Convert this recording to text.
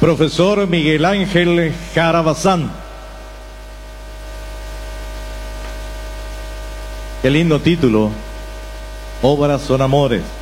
Profesor Miguel Ángel Jarabazán. Qué lindo título. Obras son amores.